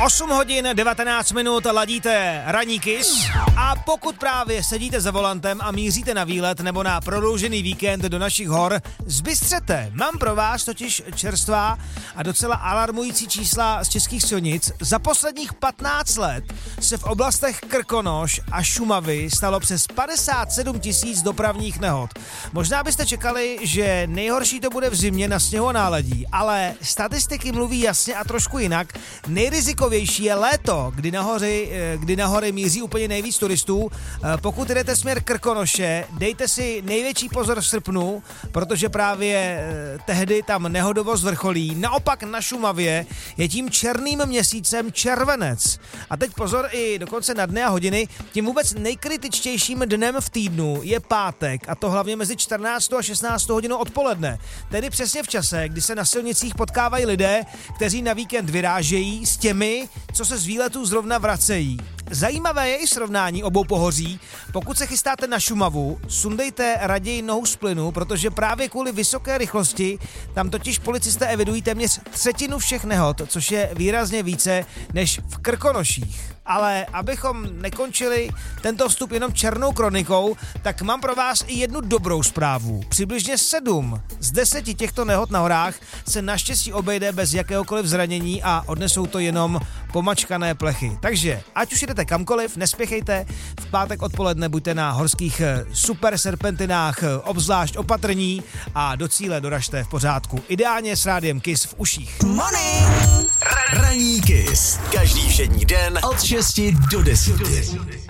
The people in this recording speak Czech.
8 hodin 19 minut ladíte Ranní Kiss a pokud právě sedíte za volantem a míříte na výlet nebo na prodloužený víkend do našich hor, zbystřete. Mám pro vás totiž čerstvá a docela alarmující čísla z českých silnic. Za posledních 15 let se v oblastech Krkonoš a Šumavy stalo přes 57 000 dopravních nehod. Možná byste čekali, že nejhorší to bude v zimě na sněhu a náledí, ale statistiky mluví jasně a trošku jinak. Nejrizikovější je léto, kdy na hory míří úplně nejvíc turistů. Pokud jdete směr Krkonoše, dejte si největší pozor v srpnu, protože právě tehdy tam nehodovost vrcholí. Naopak na Šumavě je tím černým měsícem červenec. A teď pozor i dokonce na dny a hodiny. Tím vůbec nejkritičtějším dnem v týdnu je pátek, a to hlavně mezi 14. a 16. hodinou odpoledne. Tedy přesně v čase, kdy se na silnicích potkávají lidé, kteří na víkend vyrážejí, s těmi, co se z výletů zrovna vracejí. Zajímavé je i srovnání obou pohoří. Pokud se chystáte na Šumavu, sundejte raději nohu z plynu, protože právě kvůli vysoké rychlosti tam totiž policisté evidují téměř třetinu všech nehod, což je výrazně více než v Krkonoších. Ale abychom nekončili tento vstup jenom černou kronikou, tak mám pro vás i jednu dobrou zprávu. Přibližně 7 z 10 těchto nehod na horách se naštěstí obejde bez jakéhokoliv zranění a odnesou to jenom pomačkané plechy. Takže ať už jdete kamkoliv, nespěchejte, v pátek odpoledne buďte na horských super serpentinách obzvlášť opatrní a do cíle doražte v pořádku. Ideálně s rádiem Kiss v uších. Ranní Kiss. Každý všední den od 6 do 10.